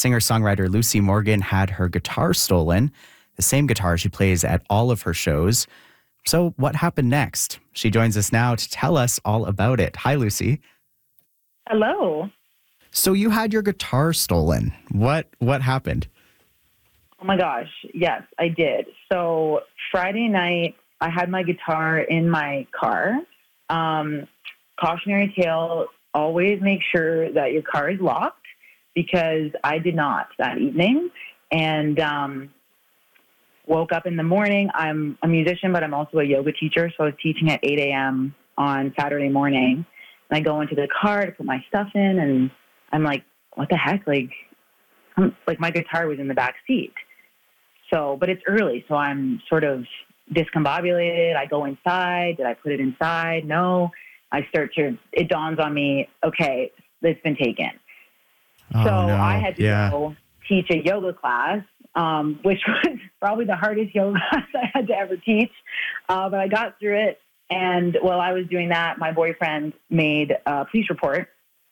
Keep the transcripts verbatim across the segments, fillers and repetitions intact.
singer-songwriter Lucy Morgan had her guitar stolen, the same guitar she plays at all of her shows. So what happened next? She joins us now to tell us all about it. Hi, Lucy. Hello. So you had your guitar stolen. What what happened? Oh my gosh. Yes, I did. So Friday night, I had my guitar in my car. Um, cautionary tale, always make sure that your car is locked, because I did not that evening. And um, woke up in the morning. I'm a musician, but I'm also a yoga teacher. So I was teaching at eight a.m. on Saturday morning. And I go into the car to put my stuff in, and I'm like, what the heck? Like, I'm, like my guitar was in the back seat. So, but it's early, so I'm sort of discombobulated. I go inside. Did I put it inside? No. I start to, it dawns on me, okay, it's been taken. Oh, so no. I had to yeah. go teach a yoga class, um, which was probably the hardest yoga class I had to ever teach. Uh, but I got through it. And while I was doing that, my boyfriend made a police report.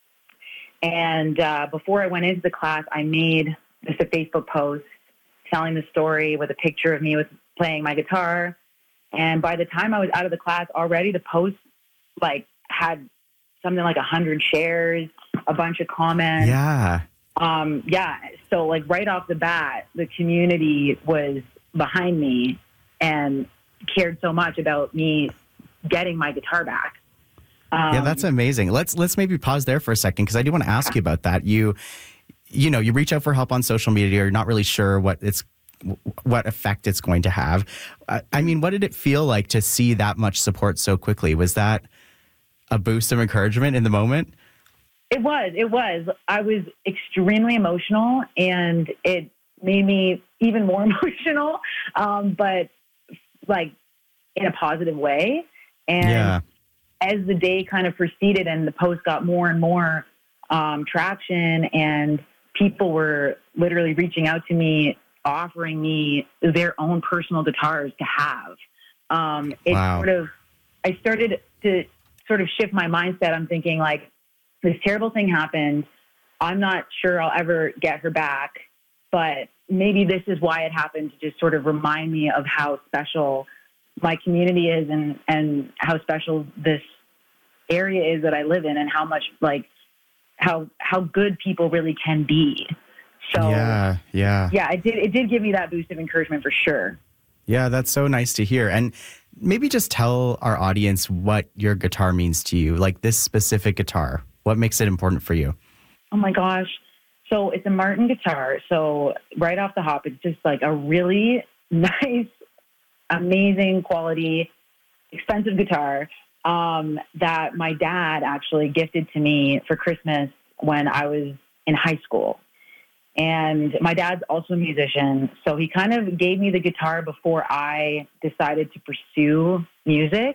And uh, before I went into the class, I made just a Facebook post telling the story with a picture of me with playing my guitar. And by the time I was out of the class already, the post like had something like a hundred shares, a bunch of comments. Yeah. Um, yeah. So like right off the bat, the community was behind me and cared so much about me getting my guitar back. Um, Yeah, that's amazing. Let's let's maybe pause there for a second, because I do want to ask you about that. You, you know, you reach out for help on social media. You're not really sure what it's, what effect it's going to have. I, I mean, what did it feel like to see that much support so quickly? Was that a boost of encouragement in the moment? It was. It was. I was extremely emotional, and it made me even more emotional, um, but like in a positive way. And Yeah. as the day kind of proceeded and the post got more and more um, traction, and people were literally reaching out to me, offering me their own personal guitars to have. Um, it Wow. sort of, I started to sort of shift my mindset. I'm thinking like, this terrible thing happened. I'm not sure I'll ever get her back, but maybe this is why it happened, to just sort of remind me of how special my community is, and, and how special this area is that I live in, and how much like how how good people really can be. So Yeah, yeah. yeah, it did it did give me that boost of encouragement for sure. Yeah, that's so nice to hear. And maybe just tell our audience what your guitar means to you, like this specific guitar. What makes it important for you? Oh my gosh. So it's a Martin guitar. So right off the hop, it's just like a really nice, amazing quality, expensive guitar um, that my dad actually gifted to me for Christmas when I was in high school. And my dad's also a musician, so he kind of gave me the guitar before I decided to pursue music.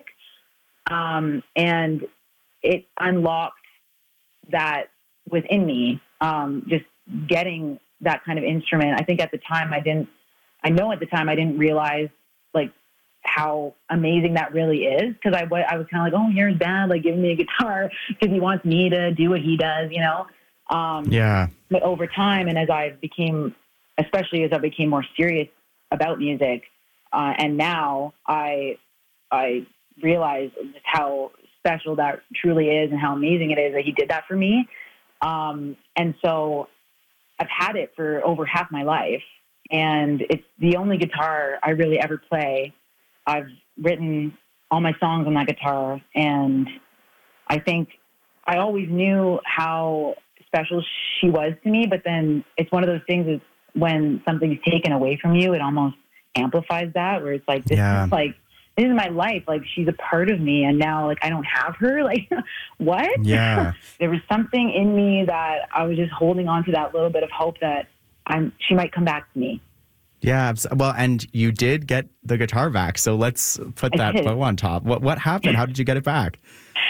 Um, and it unlocked that within me, um, just getting that kind of instrument. I think at the time I didn't, I know at the time I didn't realize like how amazing that really is. Cause I, I was kind of like, oh, here's dad, like giving me a guitar because he wants me to do what he does, you know? Um, Yeah. But over time, and as I became, especially as I became more serious about music, uh, and now I, I realize just how special that truly is and how amazing it is that he did that for me. Um, and so I've had it for over half my life, and it's the only guitar I really ever play. I've written all my songs on that guitar, and I think I always knew how special she was to me, but then it's one of those things is when something's taken away from you, it almost amplifies that, where it's like, this Yeah. is like, this is my life. Like, she's a part of me, and now like I don't have her. Like, what? Yeah. There was something in me that I was just holding on to, that little bit of hope that I'm, she might come back to me. Yeah. abs- Well, and you did get the guitar back. So let's put I that did. bow on top. What what happened? How did you get it back?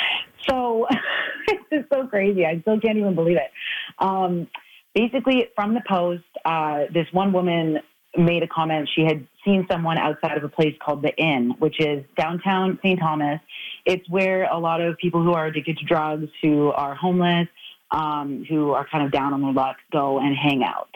So it's just so crazy. I still can't even believe it. Um, basically, from the post, uh, this one woman made a comment. She had seen someone outside of a place called The Inn, which is downtown Saint Thomas. It's where a lot of people who are addicted to drugs, who are homeless, um, who are kind of down on their luck, go and hang out.